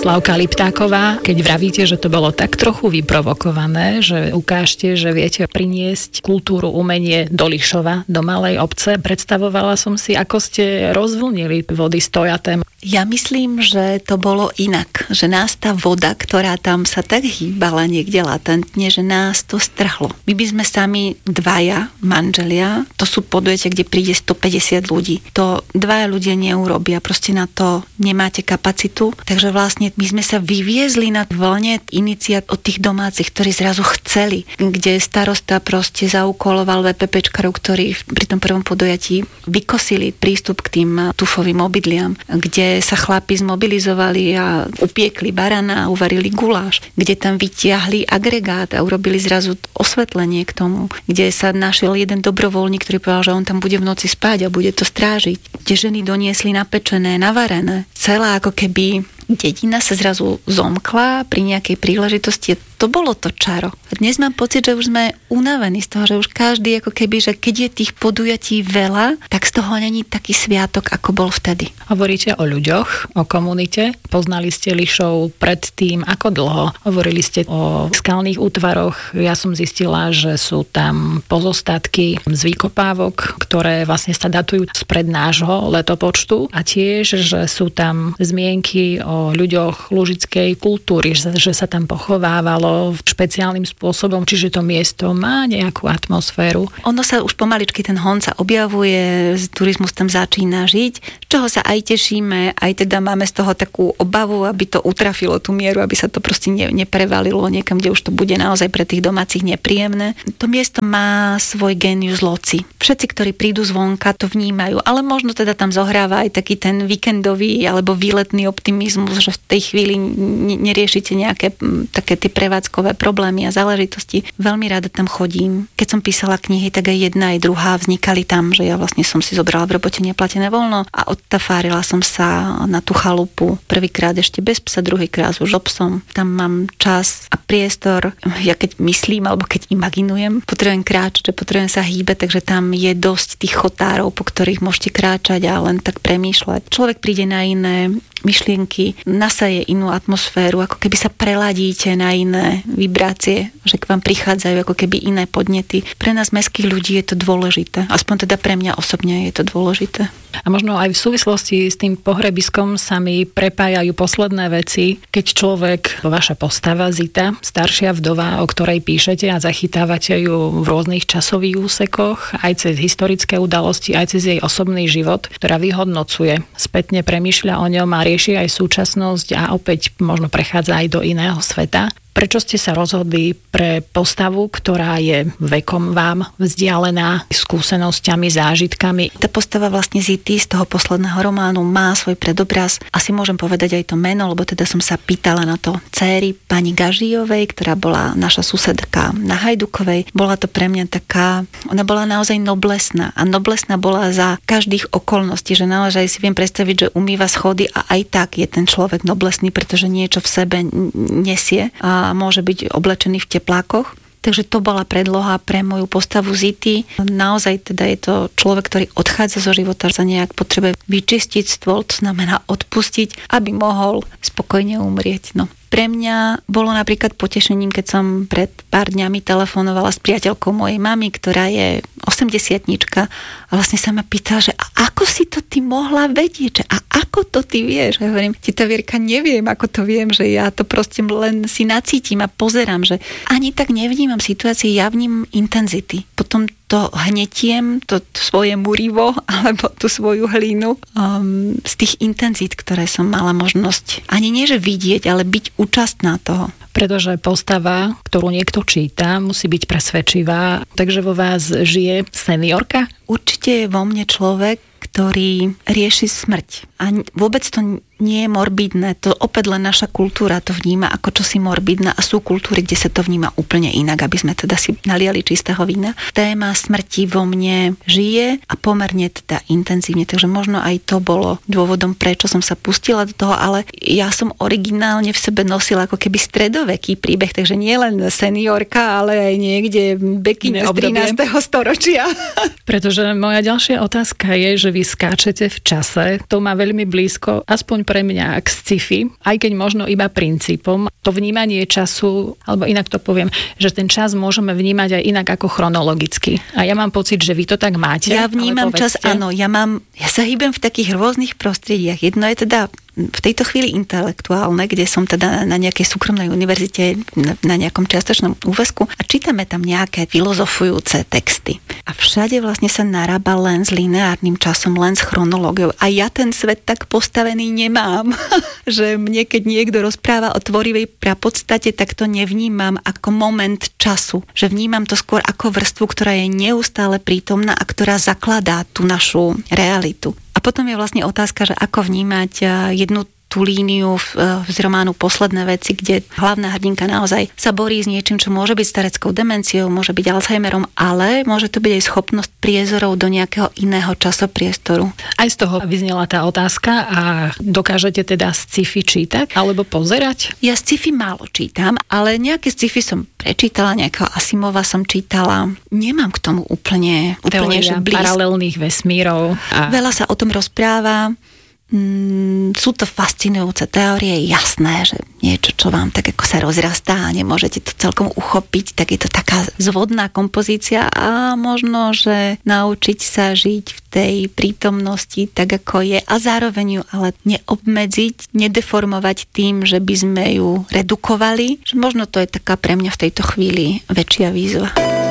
Slavka Liptáková, keď vravíte, že to bolo tak trochu vyprovokované, že ukážte, že viete priniesť kultúru, umenie do Lišova, do malej obce, predstavovala som si, ako ste rozvlnili vody stojaté. Ja myslím, že to bolo inak. Že nás tá voda, ktorá tam sa tak hýbala niekde latentne, že nás to strhlo. My by sme sami dvaja manželia, to sú podujatia, kde príde 150 ľudí. To dvaja ľudia neurobia, proste na to nemáte kapacitu. Takže vlastne my sme sa vyviezli na vlne iniciát od tých domácich, ktorí zrazu chceli, kde starosta proste zaúkoloval VPPčkarov, ktorí pri tom prvom podujatí vykosili prístup k tým tufovým obydliam, kde sa chlapi zmobilizovali a upiekli barana a uvarili guláš, kde tam vytiahli agregát a urobili zrazu osvetlenie k tomu, kde sa našiel jeden dobrovoľník, ktorý povedal, že on tam bude v noci spať a bude to strážiť, kde ženy doniesli napečené, navarené. Celá ako keby dedina sa zrazu zomkla pri nejakej príležitosti. To bolo to čaro. Dnes mám pocit, že už sme unavení z toho, že už každý ako keby, že keď je tých podujatí veľa, tak z toho není taký sviatok, ako bol vtedy. Hovoríte o ľuďoch, o komunite. Poznali ste Lišov predtým, ako dlho? Hovorili ste o skalných útvaroch. Ja som zistila, že sú tam pozostatky z výkopávok, ktoré vlastne sa datujú spred nášho letopočtu a tiež, že sú tam zmienky o ľuďoch lužickej kultúry, že sa tam pochovávalo špeciálnym spôsobom, čiže to miesto má nejakú atmosféru. Ono sa už pomaličky ten Honca objavuje, turizmus tam začína žiť, z čoho sa aj tešíme, aj teda máme z toho takú obavu, aby to utrafilo tú mieru, aby sa to proste neprevalilo niekam, kde už to bude naozaj pre tých domácich nepríjemné. To miesto má svoj genius loci. Všetci, ktorí prídu zvonka, to vnímajú, ale možno teda tam zohráva aj taký ten víkendový alebo výletný optimizmus, že v tej chvíli neriešite nejaké také tie prevádzkové problémy a záležitosti. Veľmi rada tam chodím. Keď som písala knihy, tak aj jedna, aj druhá vznikali tam, že ja vlastne som si zobrala v robote neplatené voľno a odtafárila som sa na tú chalupu. Prvýkrát ešte bez psa, druhýkrát už so psom. Tam mám čas a priestor. Ja keď myslím, alebo keď imaginujem, potrebujem kráčať, potrebujem sa hýbať, takže tam je dosť tých chotárov, po ktorých môžete kráčať a len tak premýšľať. Človek príde na iné myšlienky, nasaje inú atmosféru, ako keby sa preladíte na iné vibrácie, že k vám prichádzajú ako keby iné podnety. Pre nás mestských ľudí je to dôležité. Aspoň teda pre mňa osobne je to dôležité. A možno aj v súvislosti s tým pohrebiskom sa mi prepájajú posledné veci, keď človek, vaša postava Zita, staršia vdova, o ktorej píšete a zachytávate ju v rôznych časových úsekoch, aj cez historické udalosti, aj cez jej osobný život, ktorá vyhodnocuje, spätne premýšľa o ňom a rieši aj súčasnosť a opäť možno prechádza aj do iného sveta. Prečo ste sa rozhodli pre postavu, ktorá je vekom vám vzdialená, skúsenosťami, zážitkami? Tá postava vlastne Zity z toho posledného románu má svoj predobraz. Asi môžem povedať aj to meno, lebo teda som sa pýtala na to dcéry pani Gažijovej, ktorá bola naša susedka na Hajdukovej. Bola to pre mňa taká, ona bola naozaj noblesná a noblesná bola za každých okolností, že naozaj si viem predstaviť, že umýva schody a aj tak je ten človek noblesný, pretože niečo v sebe nesie a môže byť oblečený v teplákoch. Takže to bola predloha pre moju postavu Zity. Naozaj teda je to človek, ktorý odchádza zo života, za nejak potrebuje vyčistiť stôl, to znamená odpustiť, aby mohol spokojne umrieť. No. Pre mňa bolo napríklad potešením, keď som pred pár dňami telefonovala s priateľkou mojej mamy, ktorá je 80-tnička a vlastne sa ma pýtala, že ako si to ty mohla vedieť, že a ako to ty vieš? Ja hovorím, Tita Vierka, neviem, ako to viem, že ja to proste len si nacítim a pozerám, že ani tak nevnímam situácie, ja vnímam intenzity. Potom to hnetiem, to svoje murivo alebo tú svoju hlínu z tých intenzít, ktoré som mala možnosť ani nie, že vidieť, ale byť účastná toho. Pretože postava, ktorú niekto číta, musí byť presvedčivá. Takže vo vás žije seniorka? Určite je vo mne človek, ktorý rieši smrť. A vôbec to nie je morbidné. To opäť len naša kultúra to vníma ako čosi morbidné a sú kultúry, kde sa to vníma úplne inak, aby sme teda si naliali čistého vína. Téma smrti vo mne žije a pomerne teda intenzívne. Takže možno aj to bolo dôvodom, prečo som sa pustila do toho, ale ja som originálne v sebe nosila ako keby stredoveký príbeh, takže nie len seniorka, ale aj niekde bekyňa z 13. storočia. Pretože moja ďalšia otázka je, že vy skáčete v čase, to má veľmi blízko, aspoň pre mňa k sci-fi, aj keď možno iba princípom. To vnímanie času, alebo inak to poviem, že ten čas môžeme vnímať aj inak ako chronologicky. A ja mám pocit, že vy to tak máte. Ja vnímam čas, áno, ja sa hýbem v takých rôznych prostrediach. Jedno je teda v tejto chvíli intelektuálne, kde som teda na nejakej súkromnej univerzite na nejakom čiastočnom úväzku a čítame tam nejaké filozofujúce texty. A všade vlastne sa narába len s lineárnym časom, len s chronológiou. A ja ten svet tak postavený nemám, že mne, keď niekto rozpráva o tvorivej prapodstate, tak to nevnímam ako moment času. Že vnímam to skôr ako vrstvu, ktorá je neustále prítomná a ktorá zakladá tú našu realitu. A potom je vlastne otázka, že ako vnímať jednu tú líniu z románu Posledné veci, kde hlavná hrdinka naozaj sa borí s niečím, čo môže byť stareckou demenciou, môže byť Alzheimerom, ale môže to byť aj schopnosť priezorov do nejakého iného časopriestoru. Aj z toho vyznela tá otázka a dokážete teda sci-fi čítať alebo pozerať? Ja sci-fi málo čítam, ale nejaké sci-fi som prečítala, nejakého Asimova som čítala. Nemám k tomu úplne Teória paralelných vesmírov. Veľa sa o tom rozpráva. Sú to fascinujúce teórie, jasné, že niečo, čo vám tak ako sa rozrastá a nemôžete to celkom uchopiť, tak je to taká zvodná kompozícia a možno, že naučiť sa žiť v tej prítomnosti tak, ako je a zároveň ju ale neobmedziť, nedeformovať tým, že by sme ju redukovali, že možno to je taká pre mňa v tejto chvíli väčšia výzva.